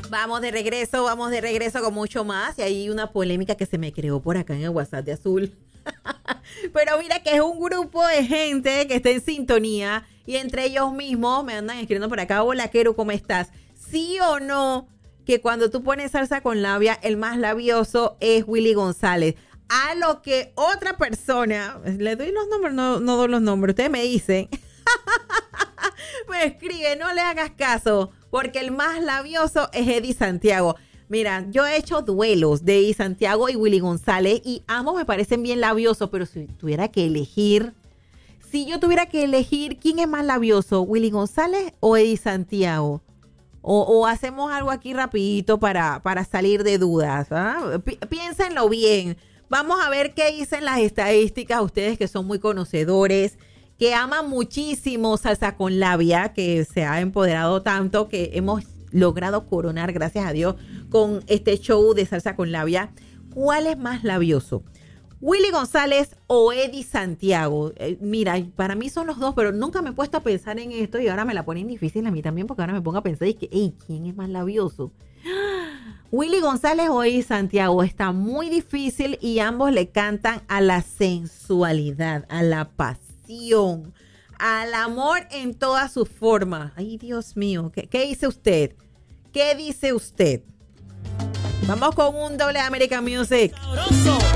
Vamos de regreso con mucho más. Y hay una polémica que se me creó por acá en el WhatsApp de Azul. Pero mira que es un grupo de gente que está en sintonía y entre ellos mismos me andan escribiendo por acá. Hola, Quero, ¿cómo estás? ¿Sí o no que cuando tú pones salsa con labia, el más labioso es Willy González? A lo que otra persona, le doy los nombres, no doy los nombres, ustedes me dicen, me escribe, no le hagas caso, porque el más labioso es Eddie Santiago. Mira, yo he hecho duelos de Eddie Santiago y Willy González y ambos me parecen bien labiosos, pero si yo tuviera que elegir, ¿quién es más labioso, Willy González o Eddie Santiago? O hacemos algo aquí rapidito para salir de dudas, ¿ah? Piénsenlo bien. Vamos a ver qué dicen las estadísticas, ustedes que son muy conocedores, que aman muchísimo Salsa con Labia, que se ha empoderado tanto, que hemos logrado coronar, gracias a Dios, con este show de Salsa con Labia. ¿Cuál es más labioso? ¿Willy González o Eddie Santiago? Mira, para mí son los dos, pero nunca me he puesto a pensar en esto y ahora me la ponen difícil a mí también, porque ahora me pongo a pensar y que, ¿quién es más labioso? Willy González o Eddie Santiago. Está muy difícil y ambos le cantan a la sensualidad, a la pasión, al amor en todas sus formas. Ay, Dios mío, ¿qué dice usted? ¿Qué dice usted? Vamos con un doble American Music.